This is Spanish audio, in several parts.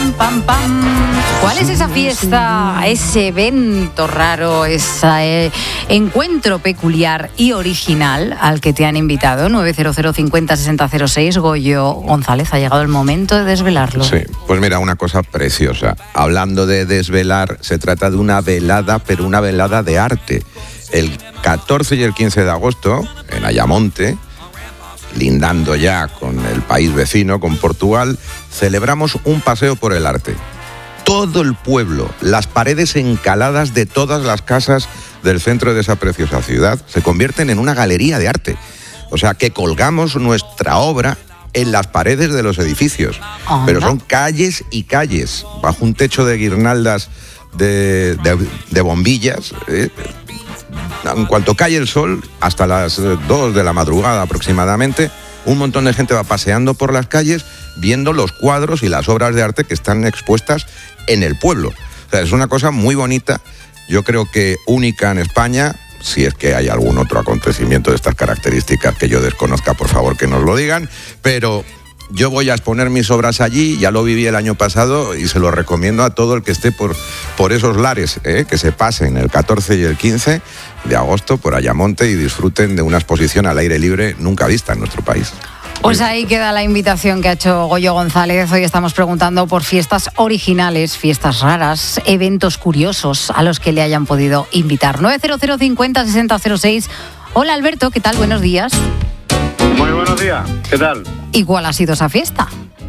Pam, pam, pam. ¿Cuál es esa fiesta, ese evento raro, ese encuentro peculiar y original al que te han invitado? 900 50 60 06. Goyo González, ha llegado el momento de desvelarlo. Sí, pues mira, una cosa preciosa. Hablando de desvelar, se trata de una velada, pero una velada de arte. El 14 y el 15 de agosto, en Ayamonte, lindando ya con el país vecino, con Portugal, celebramos un paseo por el arte. Todo el pueblo, las paredes encaladas de todas las casas del centro de esa preciosa ciudad, se convierten en una galería de arte. O sea, que colgamos nuestra obra en las paredes de los edificios. Pero son calles y calles, bajo un techo de guirnaldas de bombillas. En cuanto cae el sol, hasta las 2 de la madrugada aproximadamente, un montón de gente va paseando por las calles viendo los cuadros y las obras de arte que están expuestas en el pueblo. O sea, es una cosa muy bonita, yo creo que única en España. Si es que hay algún otro acontecimiento de estas características que yo desconozca, por favor que nos lo digan, pero yo voy a exponer mis obras allí, ya lo viví el año pasado y se lo recomiendo a todo el que esté por esos lares, que se pasen el 14 y el 15 de agosto por Ayamonte y disfruten de una exposición al aire libre nunca vista en nuestro país. Pues ahí queda la invitación que ha hecho Goyo González. Hoy estamos preguntando por fiestas originales, fiestas raras, eventos curiosos a los que le hayan podido invitar. 900 50 60 06. Hola Alberto, ¿qué tal? Buenos días. Muy buenos días, ¿qué tal? ¿Y cuál ha sido esa fiesta?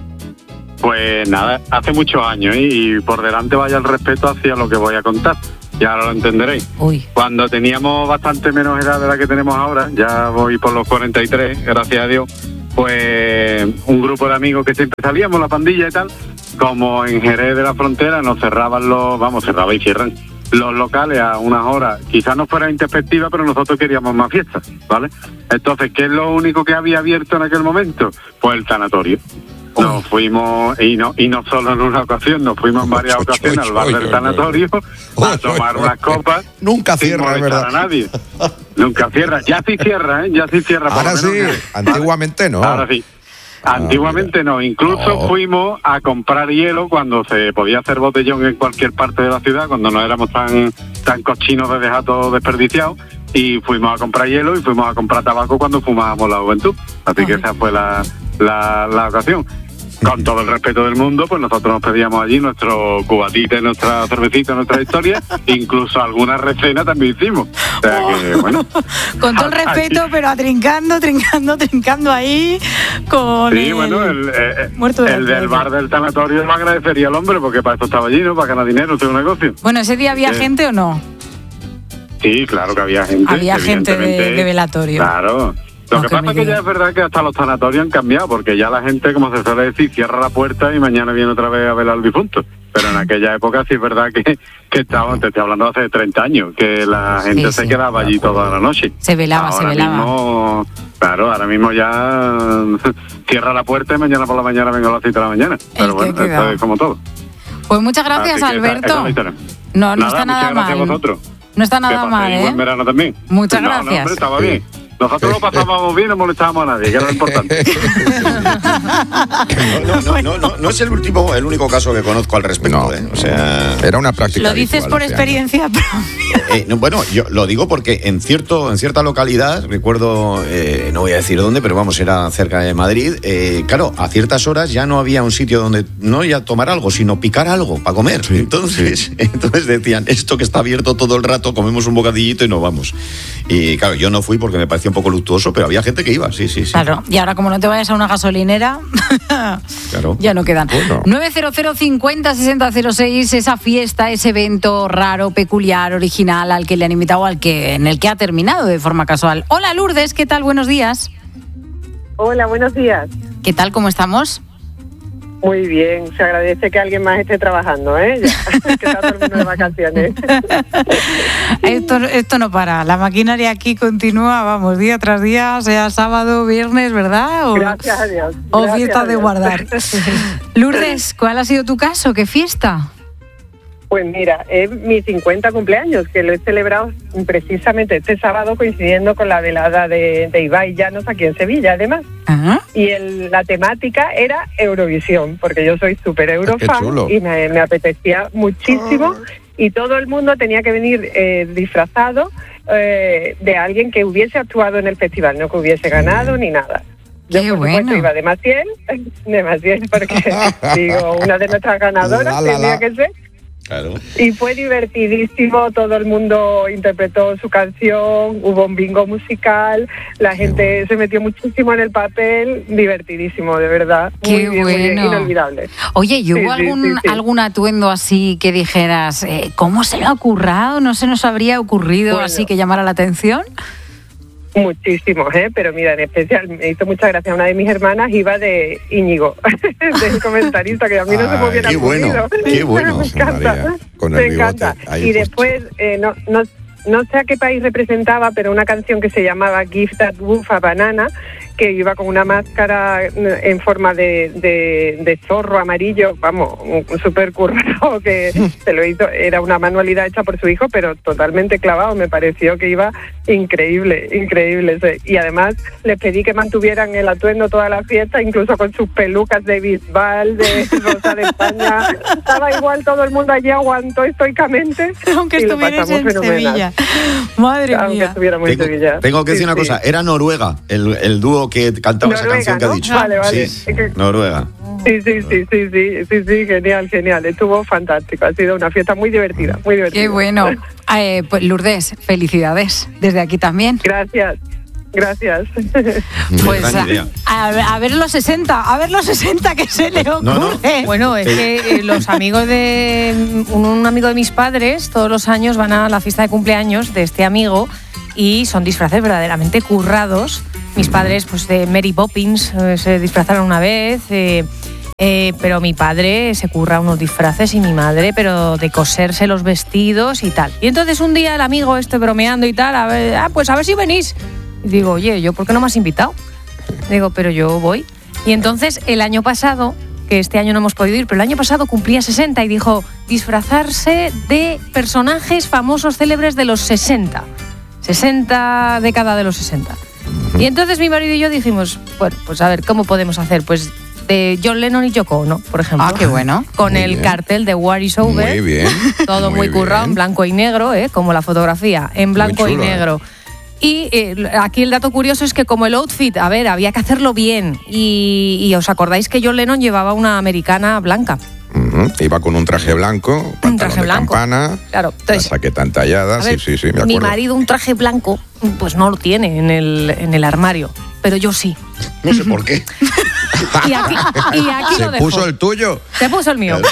Pues nada, hace muchos años y por delante vaya el respeto hacia lo que voy a contar. Ya lo entenderéis. Uy. Cuando teníamos bastante menos edad de la que tenemos ahora, ya voy por los 43, gracias a Dios, pues un grupo de amigos que siempre salíamos, la pandilla y tal, como en Jerez de la Frontera nos cerraban cerraba y cierran los locales a unas horas, quizás no fuera introspectiva, pero nosotros queríamos más fiestas, ¿vale? Entonces, ¿qué es lo único que había abierto en aquel momento? Pues el tanatorio. Nos fuimos, y no solo en una ocasión, nos fuimos en varias ocasiones al bar del tanatorio a tomar unas copas. Nunca cierra, sin ¿verdad? a nadie. Nunca cierra. Ya sí cierra, ya sí cierra. Ahora sí, antiguamente no. Ahora sí. Antiguamente no, incluso fuimos a comprar hielo cuando se podía hacer botellón en cualquier parte de la ciudad, cuando no éramos tan cochinos de dejar todo desperdiciado, y fuimos a comprar hielo y fuimos a comprar tabaco cuando fumábamos la juventud. Así que esa fue la ocasión. Con todo el respeto del mundo, pues nosotros nos pedíamos allí nuestro cubatita, nuestra cervecita, nuestra historia, incluso alguna recena también hicimos. O sea que, bueno. Con todo el respeto, pero trincando ahí con sí, bueno, el del bar del tanatorio lo agradecería al hombre, porque para esto estaba allí, ¿no? Para ganar dinero, hacer un negocio. Bueno, ¿ese día había gente o no? Sí, claro que había gente. Había gente de velatorio. Claro. Lo que pasa es que ya es verdad que hasta los tanatorios han cambiado, porque ya la gente, como se suele decir, cierra la puerta y mañana viene otra vez a velar al difunto. Pero en aquella época sí es verdad que te estoy hablando hace 30 años, que la gente se quedaba allí toda la noche. Se velaba. Claro, ahora mismo ya cierra la puerta y mañana por la mañana vengo a las 7 de la mañana. Pero bueno, esto es como todo. Pues muchas gracias, Alberto. No está nada mal. Gracias a vosotros. No está nada mal, ¿eh? Buen verano también. Muchas gracias. No, hombre, estaba bien. Nosotros lo pasábamos bien, no molestábamos a nadie, que era lo importante. No es el único caso que conozco al respecto. No. O sea, era una práctica. Lo dices habitual por experiencia propia. Bueno, yo lo digo porque en cierta localidad, recuerdo, no voy a decir dónde, pero vamos, era cerca de Madrid, claro, a ciertas horas ya no había un sitio donde no ya tomar algo, sino picar algo para comer. Sí, entonces decían, esto que está abierto todo el rato, comemos un bocadillito y nos vamos. Y claro, yo no fui porque me parecía un poco luctuoso, pero había gente que iba, sí. Claro, y ahora como no te vayas a una gasolinera, claro, ya no quedan. Bueno. 900 50 60 06, esa fiesta, ese evento raro, peculiar, original al que le han invitado, en el que ha terminado de forma casual. Hola Lourdes, ¿qué tal? Buenos días. Hola, buenos días. ¿Qué tal? ¿Cómo estamos? Muy bien, se agradece que alguien más esté trabajando, ¿eh? Ya, que está todo el mundo de vacaciones. Esto no para, la maquinaria aquí continúa, vamos, día tras día, sea sábado, viernes, ¿verdad? Gracias a Dios. O fiesta de guardar. Lourdes, ¿cuál ha sido tu caso? ¿Qué fiesta? Pues mira, es mi 50 cumpleaños, que lo he celebrado precisamente este sábado, coincidiendo con la velada de Ibai Llanos aquí en Sevilla, además. Ajá. Y la temática era Eurovisión, porque yo soy súper eurofan y me apetecía muchísimo. Y todo el mundo tenía que venir disfrazado de alguien que hubiese actuado en el festival, no que hubiese ganado ni nada. Yo, por supuesto, iba de Maciel, porque digo, una de nuestras ganadoras tenía que ser. Claro. Y fue divertidísimo, todo el mundo interpretó su canción, hubo un bingo musical, la gente se metió muchísimo en el papel, divertidísimo, de verdad. Qué muy bueno. Inolvidable. Oye, ¿y hubo algún atuendo así que dijeras, ¿cómo se le ha ocurrido? ¿No se nos habría ocurrido así que llamara la atención? Muchísimos, pero mira, en especial me hizo mucha gracia una de mis hermanas, iba de Íñigo, del comentarista, que a mí no se me hubiera ocurrido. Qué bueno. Me encanta, me encanta. Y después, no sé a qué país representaba, pero una canción que se llamaba Give That Woof a Banana, que iba con una máscara en forma de zorro amarillo, vamos, súper currado, que se lo hizo, era una manualidad hecha por su hijo, pero totalmente clavado, me pareció que iba increíble. Y además les pedí que mantuvieran el atuendo toda la fiesta, incluso con sus pelucas de Bisbal, de Rosa de España, estaba igual, todo el mundo allí aguantó estoicamente. Aunque estuvierais en Sevilla. Madre mía. Tengo que decir una cosa, era Noruega, el dúo que cantaba Noruega, esa canción, ¿no? Que ha dicho. Vale. Sí, Noruega. Sí, genial. Estuvo fantástico. Ha sido una fiesta muy divertida, muy divertida. Qué bueno. Pues Lourdes, felicidades desde aquí también. Gracias. Pues a ver los 60 que se le ocurre. No. Bueno, es que los amigos de un amigo de mis padres todos los años van a la fiesta de cumpleaños de este amigo y son disfraces verdaderamente currados. Mis padres, pues de Mary Poppins, se disfrazaron una vez, pero mi padre se curra unos disfraces y mi madre, pero de coserse los vestidos y tal. Y entonces un día el amigo bromeando y tal, pues a ver si venís. Y digo, oye, ¿yo por qué no me has invitado? Digo, pero yo voy. Y entonces el año pasado, que este año no hemos podido ir, pero el año pasado cumplía 60 y dijo, disfrazarse de personajes famosos célebres de los 60. 60, década de los 60. Y entonces mi marido y yo dijimos, bueno, pues a ver, ¿cómo podemos hacer? Pues de John Lennon y Yoko Ono, por ejemplo. Ah, qué bueno. Con muy el bien. Cartel de War is Over. Muy bien. Todo muy currado, en blanco y negro, como la fotografía, en blanco y negro. Y aquí el dato curioso es que como el outfit, a ver, había que hacerlo bien. Y os acordáis que John Lennon llevaba una americana blanca. Iba con un traje blanco, pantalón de campana, claro. Entonces, la saqueta entallada, sí, me acuerdo. Mi marido un traje blanco, pues no lo tiene en el armario, pero yo sí. No sé por qué. Y aquí ¿Se lo dejo. puso el tuyo? Se puso el mío.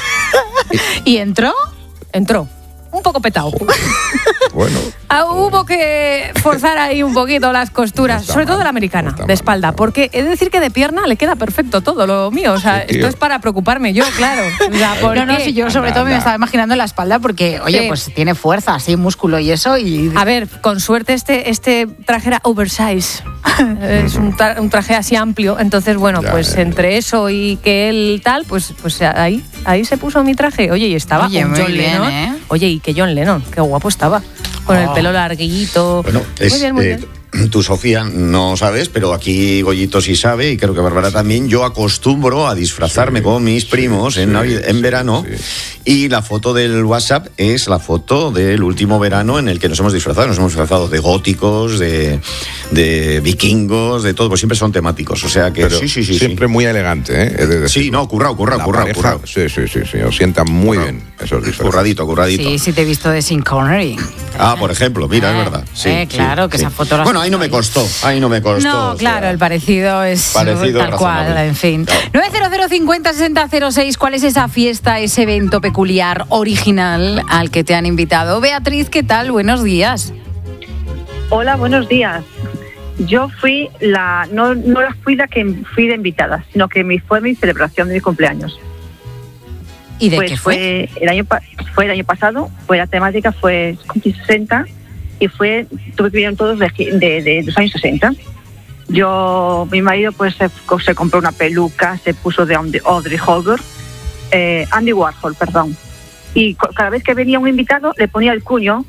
¿Y entró? Entró. Un poco petado. Bueno. Hubo que forzar ahí un poquito las costuras, sobre todo la americana, de espalda, porque he de decir que de pierna le queda perfecto todo lo mío. O sea, esto es para preocuparme yo, claro. O sea, no, si yo sobre todo me estaba imaginando la espalda porque, oye, pues tiene fuerza, así, músculo y eso. A ver, con suerte este traje era oversize. Es un traje así amplio. Entonces, bueno, pues entre eso y que él tal, pues ahí se puso mi traje. Oye, y estaba con John Lennon. Oye, y que John Lennon, qué guapo estaba. Con el pelo larguito. Bueno, muy bien. Tú, Sofía, no sabes, pero aquí Goyito sí sabe, y creo que Bárbara también. Yo acostumbro a disfrazarme con mis primos en verano, y la foto del WhatsApp es la foto del último verano en el que nos hemos disfrazado. Nos hemos disfrazado de góticos, de vikingos, de todo, pues siempre son temáticos. O sea que pero sí. Siempre muy elegante, ¿eh? Sí, no, currado. Sí, os sientan muy bien esos disfraces. Curradito. Sí, te he visto de Sean Connery. Por ejemplo, mira, es verdad. Sí, claro, que esa foto la... Bueno, ahí no me costó. No, claro, el parecido es tal cual, en fin. Claro. 900506006, ¿cuál es esa fiesta, ese evento peculiar, original al que te han invitado? Beatriz, ¿qué tal? Buenos días. Hola, buenos días. Yo fui no fui la que fui de invitada, sino que fue mi celebración de mi cumpleaños. ¿Y de qué fue? El año pasado, la temática fue 60 y tuve que venir todos de los años 60. Mi marido pues se compró una peluca, se puso de Audrey Hepburn, Andy Warhol, perdón. y cada vez que venía un invitado le ponía el cuño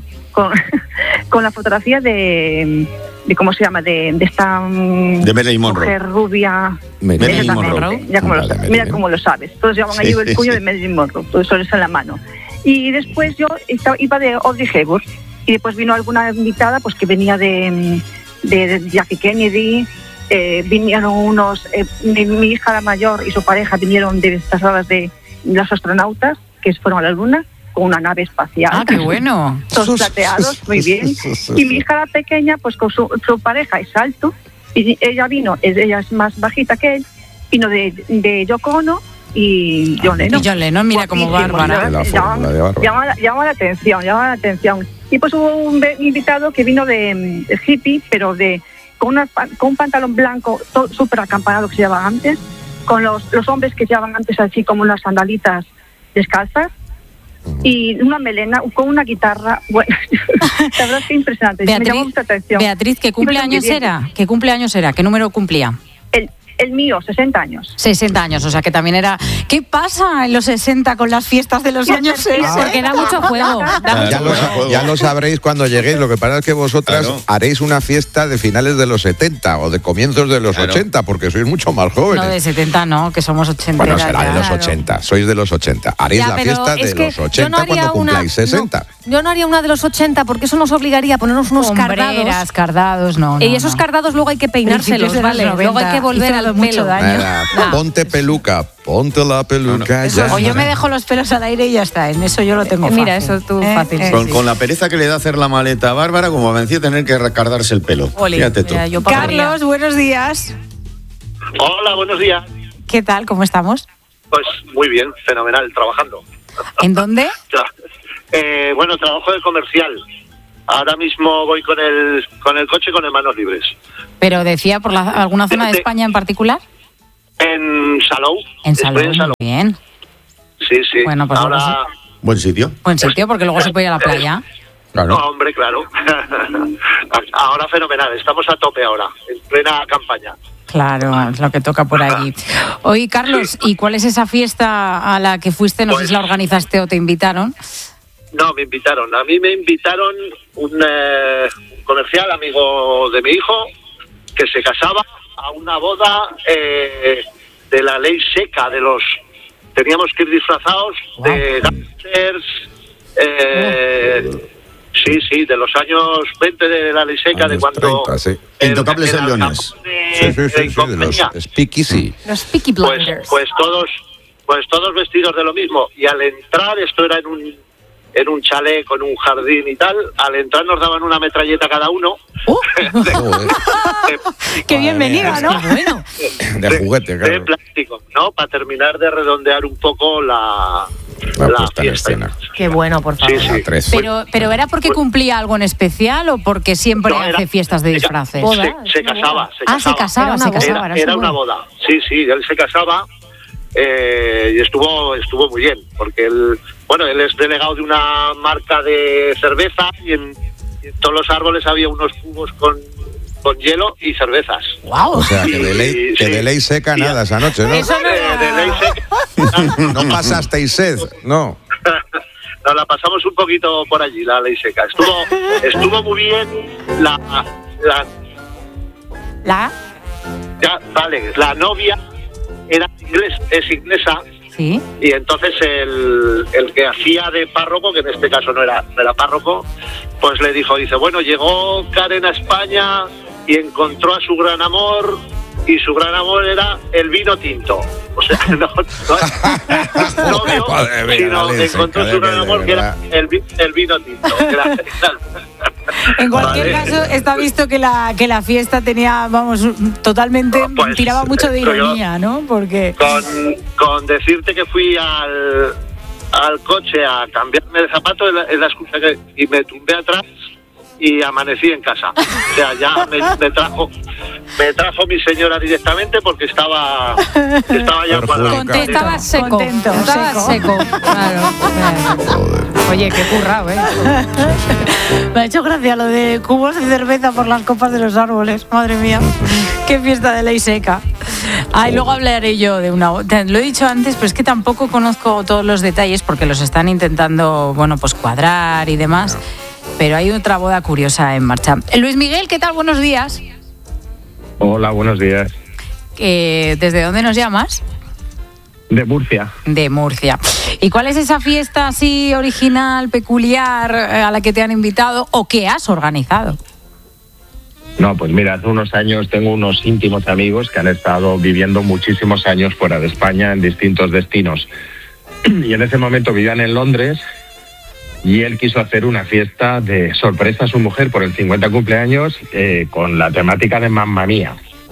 con la fotografía de ¿cómo se llama? De esta de Marilyn Monroe, mujer rubia. Marilyn Monroe. Mira cómo lo sabes. Todos llevaban ahí el cuño de Marilyn Monroe, todo eso en la mano. Y después yo iba de Audrey Hepburn, y después vino alguna invitada pues que venía de Jackie Kennedy. Vinieron unos, mi hija la mayor y su pareja vinieron de estas horas de los astronautas que fueron a la luna con una nave espacial. ¡Ah, qué bueno! Todos plateados, muy bien. Y mi hija la pequeña, pues con su pareja es alto, y ella es más bajita que él, vino de Yoko Ono y John Lennon. Y John Lennon, mira como Bárbara. Llama la atención. Y pues hubo un invitado que vino de hippie, pero con un pantalón blanco súper acampanado que se llevaba antes, con los hombres que llevaban antes así como unas sandalitas descalzas, y una melena con una guitarra. Bueno, la verdad es que impresionante. Beatriz, me llamó mucha atención. Beatriz, ¿qué cumpleaños era? ¿Qué cumpleaños era? ¿Qué número cumplía? El mío, 60 años. 60 años, o sea que también era... ¿Qué pasa en los 60 con las fiestas de los años 60? Porque da mucho juego. Ya lo sabréis cuando lleguéis. Lo que pasa es que vosotras haréis una fiesta de finales de los 70 o de comienzos de los 80, porque sois mucho más jóvenes. No, de 70 no, que somos 80. Bueno, será de los 80, sois de los 80. Haréis la fiesta de los 80 cuando cumpláis 60. Yo no haría una de los 80 porque eso nos obligaría a ponernos unos cardados, no. Y esos cardados luego hay que peinárselos, ¿vale? Luego hay que volver al mucho daño. Ponte peluca, ponte la peluca. O yo me dejo los pelos al aire y ya está. En eso yo lo tengo fácil. Mira, eso tú fácil. Con la pereza que le da hacer la maleta a Bárbara, como vencía tener que recargarse el pelo. Oli, fíjate tú. Carlos, buenos días. Hola, buenos días. ¿Qué tal? ¿Cómo estamos? Pues muy bien, fenomenal, trabajando. ¿En dónde? Bueno, trabajo de comercial. Ahora mismo voy con el coche con las manos libres. ¿Pero decía por alguna zona de España en particular? En Salou. En Salou, muy bien. Sí. Bueno, pues ahora... Buen sitio. Buen sitio, porque luego se puede ir a la playa. Claro. No, hombre, claro. Ahora fenomenal, estamos a tope ahora, en plena campaña. Claro, es lo que toca por allí. Oye, Carlos, ¿y cuál es esa fiesta a la que fuiste? No sé si la organizaste o te invitaron. No, me invitaron. A mí me invitaron un comercial amigo de mi hijo que se casaba a una boda de la ley seca de los... Teníamos que ir disfrazados de gangsters, sí, de los años 20 de la ley seca, de cuando... 30, sí. Intocables de Leones. Sí, de los Speakeasy. Los Peaky Blinders. Pues todos vestidos de lo mismo. Y al entrar, esto era en un chalet con un jardín y tal, al entrar nos daban una metralleta cada uno. ¡Qué bienvenida, ¿no? Qué bueno. De juguete, claro. De plástico, ¿no? Para terminar de redondear un poco la puesta en fiesta. escena. Qué bueno, por favor. Sí. Pero ¿era porque cumplía algo en especial o porque siempre hace fiestas de disfraces? Se casaba. Se casaba. Era una boda. Sí, él se casaba y estuvo muy bien, porque él es delegado de una marca de cerveza y en todos los árboles había unos cubos con hielo y cervezas. ¡Wow! O sea, que de ley seca nada esa noche, ¿no? Eso no de ley seca. No pasasteis sed, no. Nos la pasamos un poquito por allí, la ley seca. Estuvo muy bien la novia es inglesa. Sí. Y entonces el que hacía de párroco, que en este caso no era párroco, pues le dice, bueno, llegó Karen a España y encontró a su gran amor, y su gran amor era el vino tinto. O sea, no novio, sino encontró su gran amor, que era el vino tinto. En cualquier caso, está visto que la fiesta tenía, totalmente, tiraba mucho de ironía, ¿no? Porque... Con decirte que fui al coche a cambiarme de zapato, es la excusa y me tumbé atrás y amanecí en casa. O sea, ya me trajo mi señora directamente porque estaba ya cuadrado. Estaba seco. Estaba seco. Claro. Oye, qué currao, ¿eh? Me ha hecho gracia lo de cubos de cerveza por las copas de los árboles. Madre mía, qué fiesta de ley seca. Luego hablaré yo de una... Lo he dicho antes, pero es que tampoco conozco todos los detalles porque los están intentando, pues cuadrar y demás. Pero hay otra boda curiosa en marcha. Luis Miguel, ¿qué tal? Buenos días. Hola, buenos días. ¿Desde dónde nos llamas? De Murcia. De Murcia. ¿Y cuál es esa fiesta así original, peculiar, a la que te han invitado o que has organizado? No, pues mira, hace unos años tengo unos íntimos amigos que han estado viviendo muchísimos años fuera de España en distintos destinos. Y en ese momento vivían en Londres y él quiso hacer una fiesta de sorpresa a su mujer por el 50 cumpleaños con la temática de Mamma Mía.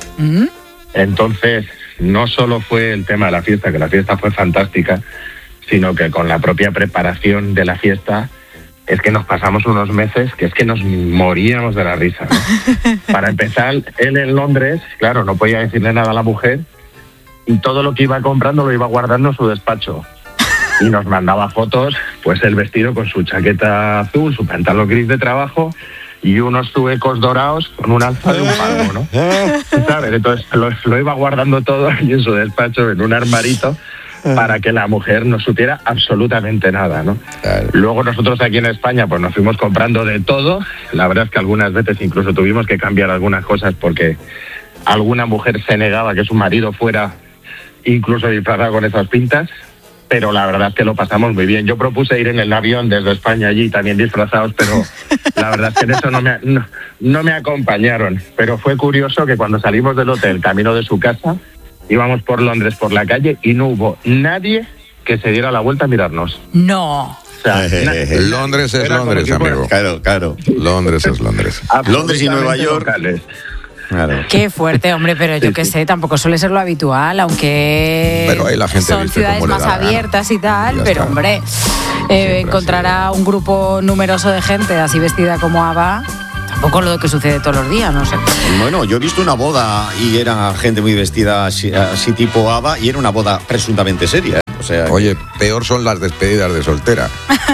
Entonces, no solo fue el tema de la fiesta, que la fiesta fue fantástica, sino que con la propia preparación de la fiesta es que nos pasamos unos meses que es que nos moríamos de la risa, ¿no? Para empezar, él en Londres, claro, no podía decirle nada a la mujer y todo lo que iba comprando lo iba guardando en su despacho. Y nos mandaba fotos, pues el vestido con su chaqueta azul, su pantalón gris de trabajo y unos zuecos dorados con un alza de un palmo, ¿no? ¿Sabes? Entonces lo iba guardando todo ahí en su despacho, en un armarito, para que la mujer no supiera absolutamente nada, ¿no? Claro. Luego nosotros aquí en España pues nos fuimos comprando de todo. La verdad es que algunas veces incluso tuvimos que cambiar algunas cosas porque alguna mujer se negaba que su marido fuera incluso disfrazado con esas pintas. Pero la verdad es que lo pasamos muy bien. Yo propuse ir en el avión desde España allí también disfrazados, pero la verdad es que en eso no me acompañaron. Pero fue curioso que cuando salimos del hotel, camino de su casa, íbamos por Londres, por la calle, y no hubo nadie que se diera la vuelta a mirarnos. No. O sea, Londres es Londres, amigo. Claro. Londres es Londres. Londres y Nueva York. Claro. Qué fuerte, hombre, pero yo qué sé, tampoco suele ser lo habitual, aunque pero ahí la gente son ciudades más abiertas y tal, pero está. Hombre, encontrará un grupo numeroso de gente así vestida como ABBA. Tampoco lo que sucede todos los días, no sé. Bueno, yo he visto una boda y era gente muy vestida así tipo ABBA y era una boda presuntamente seria. O sea, oye, peor son las despedidas de soltera.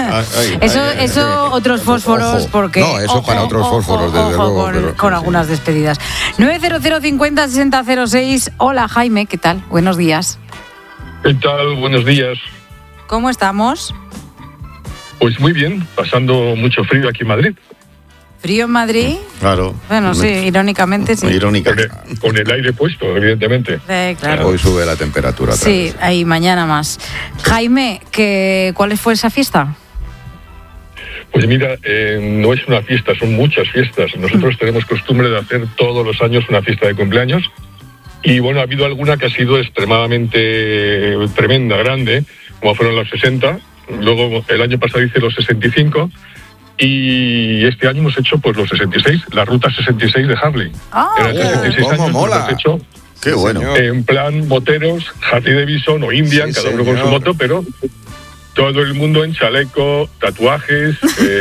Eso otros fósforos, ojo. porque... No, eso para otros fósforos, desde luego. Con algunas despedidas. 900 50 60 06. Hola, Jaime, ¿qué tal? Buenos días. ¿Qué tal? Buenos días. ¿Cómo estamos? Pues muy bien, pasando mucho frío aquí en Madrid. ¿Frío en Madrid? Claro. Bueno, sí, irónicamente sí. Con el aire puesto, evidentemente. Claro. Hoy sube la temperatura. Sí, ahí mañana más. Jaime, ¿cuál fue esa fiesta? Pues mira, no es una fiesta, son muchas fiestas. Nosotros tenemos costumbre de hacer todos los años una fiesta de cumpleaños. Y bueno, ha habido alguna que ha sido extremadamente tremenda, grande, como fueron los 60. Luego el año pasado hice los 65. Y este año hemos hecho pues los 66, la ruta 66 de Harley. Eran 66 ¿cómo años, mola? Hemos hecho qué bueno. En plan moteros, Harley Davidson o Indian, sí, cada uno con su moto, pero todo el mundo en chaleco, tatuajes,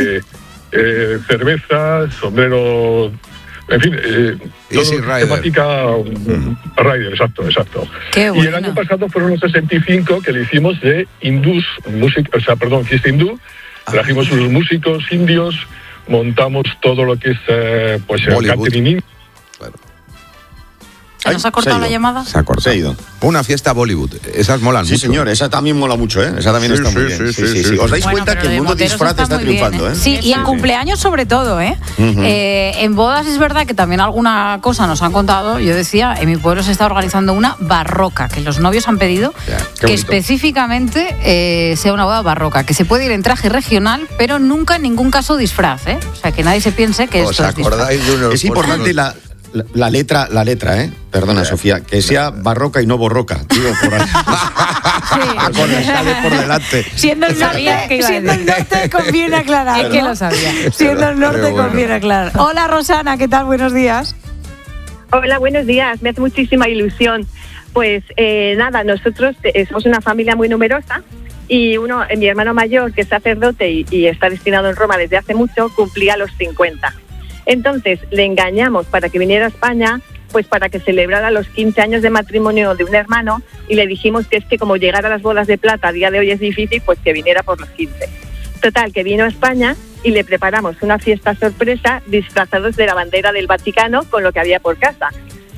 cerveza, sombrero, en fin, temática rider, exacto. Qué bueno. Y el año pasado fueron los 65 que le hicimos de fiesta hindú. Trajimos unos músicos indios, montamos todo lo que es pues el catering. Claro. ¿Se nos ha cortado la llamada? Se ha cortado. Se ha ido. Una fiesta Bollywood. Esas molan mucho. Sí, señor, esa también mola mucho, ¿eh? Esa también está muy bien. Sí. ¿Os dais cuenta que el mundo disfraz está triunfando, bien, Sí, y en cumpleaños sobre todo, ¿eh? En bodas es verdad que también alguna cosa nos han contado. Yo decía, en mi pueblo se está organizando una barroca, que los novios han pedido que específicamente sea una boda barroca, que se puede ir en traje regional, pero nunca en nningún caso disfraz, ¿eh? O sea, que nadie se piense que esto es disfraz. Es importante la letra, ¿eh? Perdona, Sofía, que sea barroca y no borroca. Digo, por ahí. Con el sale por delante. Siendo el norte conviene aclarar. Es que lo sabía. Siendo el norte conviene aclarar. Hola, Rosana, ¿qué tal? Buenos días. Hola, buenos días. Me hace muchísima ilusión. Pues nada, nosotros somos una familia muy numerosa y mi hermano mayor, que es sacerdote y está destinado en Roma desde hace mucho, cumplía los 50. Entonces le engañamos para que viniera a España, pues para que celebrara los 15 años de matrimonio de un hermano, y le dijimos que es que como llegar a las bodas de plata a día de hoy es difícil, pues que viniera por los 15. Total, que vino a España y le preparamos una fiesta sorpresa disfrazados de la bandera del Vaticano con lo que había por casa.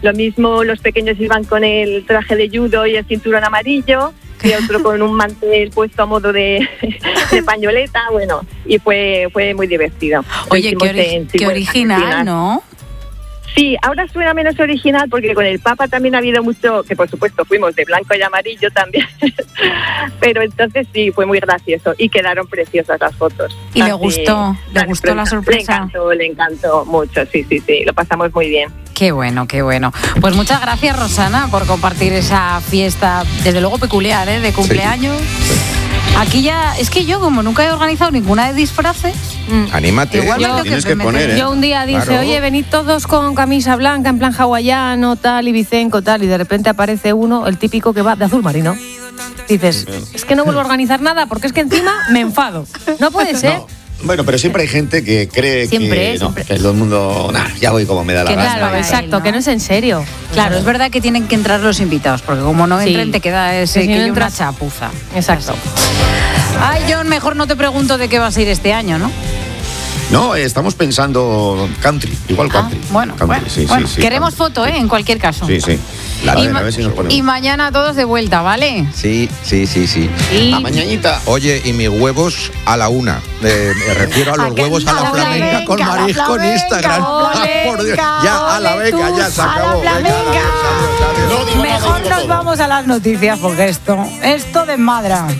Lo mismo los pequeños iban con el traje de judo y el cinturón amarillo, y otro con un mantel puesto a modo de pañoleta, bueno, y fue muy divertido. Oye, qué original, ¿no? Sí, ahora suena menos original porque con el Papa también ha habido mucho, que por supuesto fuimos de blanco y amarillo también, pero entonces sí, fue muy gracioso y quedaron preciosas las fotos. ¿Y le gustó la sorpresa? Le encantó mucho, sí, lo pasamos muy bien. Qué bueno, qué bueno. Pues muchas gracias, Rosana, por compartir esa fiesta, desde luego peculiar, de cumpleaños. Sí. Aquí ya, es que yo como nunca he organizado ninguna de disfraces, anímate, igual tienes que poner. Yo un día dije, oye, venid todos con camisa blanca, en plan hawaiano, tal, y bicenco, tal, y de repente aparece uno, el típico que va de azul marino. Dices, es que no vuelvo a organizar nada porque es que encima me enfado. No puede ser. No. Bueno, pero siempre hay gente que cree que todo el mundo, ya voy como me da la gana. Claro, exacto, que no es en serio. Claro, es verdad que tienen que entrar los invitados, porque como no entren te queda ese que entra una chapuza. Exacto. Ay, John, mejor no te pregunto de qué vas a ir este año, ¿no? No, estamos pensando country, igual country. Bueno, Sí, queremos foto, en cualquier caso. Sí. A ver si nos ponemos. Y mañana todos de vuelta, ¿vale? Sí. A mañanita. Oye, y mis huevos a la 1. Me refiero a los huevos a la flamenca con marisco en Instagram. Por Dios. Ya, a la venga, ya se acabó. Mejor nos vamos a las noticias porque esto desmadra.